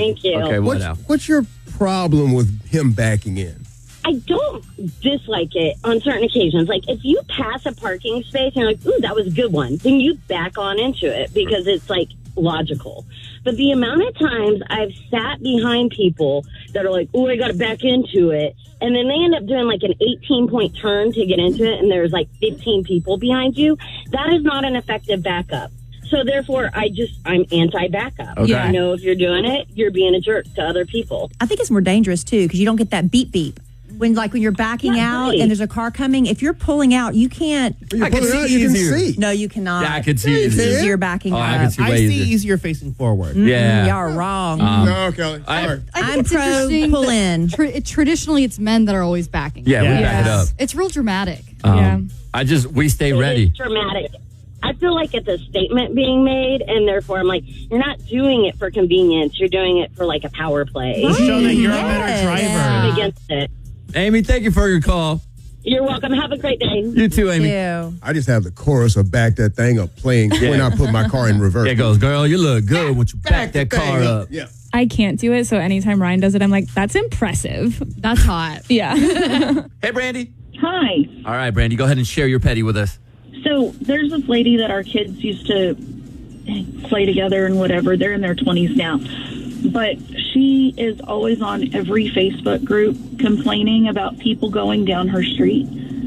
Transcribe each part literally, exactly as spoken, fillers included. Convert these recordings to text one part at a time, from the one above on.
Thank you. Okay, what What's, now? what's your problem with him backing in? I don't dislike it on certain occasions. Like, if you pass a parking space and you're like, ooh, that was a good one, then you back on into it because it's, like, logical. But the amount of times I've sat behind people that are like, ooh, I got to back into it, and then they end up doing, like, an eighteen-point turn to get into it, and there's, like, fifteen people behind you, that is not an effective backup. So, therefore, I just, I'm anti-backup. Okay. I know if you're doing it, you're being a jerk to other people. I think it's more dangerous, too, because you don't get that beep beep. When like when you're backing Not out right. and there's a car coming, if you're pulling out, you can't. When you I can pull it see out, you can easier. see. No, you cannot. Yeah, I can see Yeah, you it. can. It's easier backing Oh, I up. can see I way see easier. easier facing forward. Yeah. Y'all are wrong. Um, No, Kelly. I- Sorry. I think I'm it's pro interesting pull that in. Tra- it, traditionally, it's men that are always backing. Yeah, we Yeah. back it up. It's real dramatic. Um, yeah. I just, we stay It ready. is dramatic. I feel like it's a statement being made, and therefore I'm like, you're not doing it for convenience. You're doing it for, like, a power play. To show that you're a Yes. better driver. Yeah. I'm against it. Amy, thank you for your call. You're welcome. Have a great day. You too, Amy. Ew. I just have the chorus of back that thing up playing when I put my car in reverse. There goes, girl, you look good when you back that the car thing up. Yeah. I can't do it, so anytime Ryan does it, I'm like, that's impressive. That's hot. Yeah. Hey, Brandy. Hi. All right, Brandy, go ahead and share your petty with us. So there's this lady that our kids used to play together and whatever. They're in their twenties now. But she is always on every Facebook group complaining about people going down her street,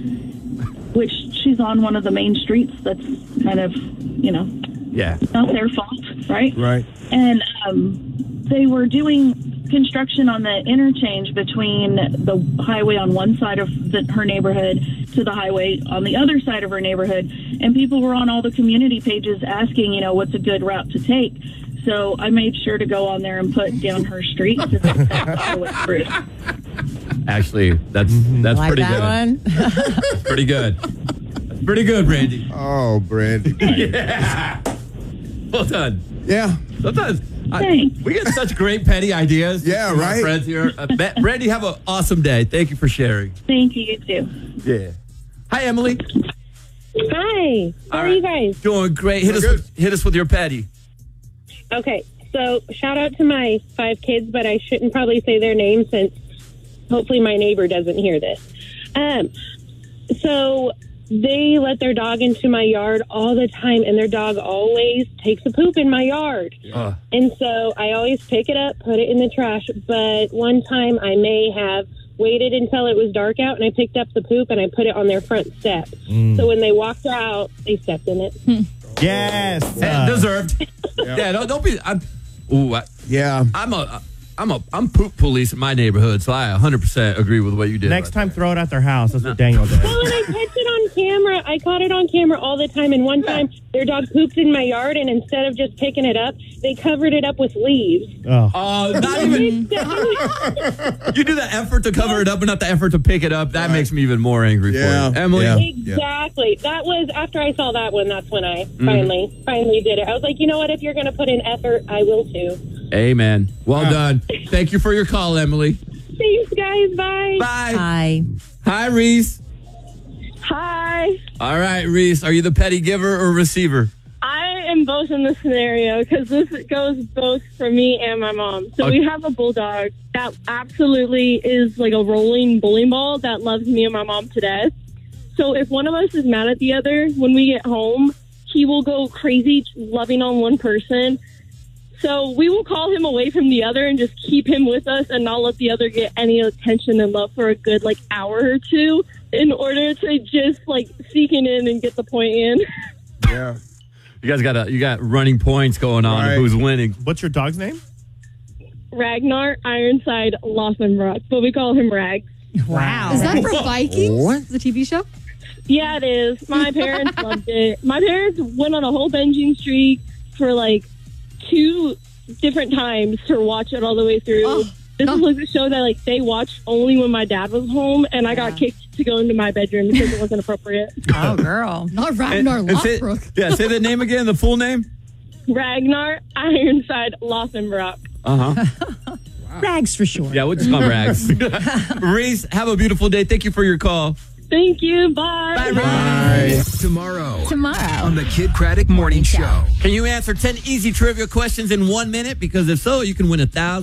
which she's on one of the main streets that's kind of, you know, Yeah. not their fault, right? Right. And um, they were doing construction on the interchange between the highway on one side of the, her neighborhood to the highway on the other side of her neighborhood. And people were on all the community pages asking, you know, what's a good route to take. So I made sure to go on there and put down her street because that's all the way through. Actually, that's that's Like pretty that good. one? That's pretty good. That's pretty good, Brandy. Oh, Brandy. Yeah. Well done. Yeah. Sometimes I, Thanks. we get such great petty ideas. Yeah, from our right? friends here. Uh, Ba- Brandy, have an awesome day. Thank you for sharing. Thank you, you too. Yeah. Hi, Emily. Hi. How All are right. you guys? Doing great. Hit us. Doing With, hit us with your petty. Okay. So shout out to my five kids, but I shouldn't probably say their names since hopefully my neighbor doesn't hear this. Um, so they let their dog into my yard all the time, and their dog always takes a poop in my yard. Uh, And so I always pick it up, put it in the trash. But one time I may have waited until it was dark out, and I picked up the poop and I put it on their front step. So when they walked out, they stepped in it. Yes. and Uh, deserved. Yeah. Don't, don't be. I'm. Ooh. I, Yeah. I'm a. I'm a. I'm poop police in my neighborhood, so I one hundred percent agree with what you did. next right time, there. throw it at their house. That's what Daniel did. Well, and I catch it on camera. I caught it on camera all the time. And one time, their dog pooped in my yard, and instead of just picking it up, they covered it up with leaves. Oh. Oh, not even. You do the effort to cover it up, but not the effort to pick it up. That makes me even more angry Yeah, for you, Emily. yeah. Exactly. That was after I saw that one. That's when I finally, finally did it. I was like, you know what? If you're going to put in effort, I will too. Amen. Well Wow. done. Thank you for your call, Emily. Thanks, guys. Bye. Bye. Hi. Hi, Reese. Hi. All right, Reese. Are you the petty giver or receiver? I am both in this scenario because this goes both for me and my mom. So Okay. we have a bulldog that absolutely is like a rolling bowling ball that loves me and my mom to death. So if one of us is mad at the other, when we get home, he will go crazy loving on one person. So we will call him away from the other and just keep him with us and not let the other get any attention and love for a good like hour or two in order to just like sneak it in and get the point in. Yeah. You guys got a, you got running points going on. Right. Who's winning? What's your dog's name? Ragnar Ironside Loffenbrock, but we call him Rags. Wow. Is that for Vikings? What? The T V show? Yeah, it is. My parents loved it. My parents went on a whole binging streak for like two different times to watch it all the way through. Oh, this no. was like a show that like they watched only when my dad was home, and I got kicked to go into my bedroom because it wasn't appropriate. Oh, girl. Not Ragnar And say- Lothbrok. yeah, say the name again, the full name. Ragnar Ironside Loffenbrock. Uh huh. Rags for sure. Yeah, we'll just call him Rags. Reese, have a beautiful day. Thank you for your call. Thank you. Bye. Bye, Bye. Tomorrow. Tomorrow. On the Kid Craddock Morning Show. Can you answer ten easy trivia questions in one minute? Because if so, you can win a thousand.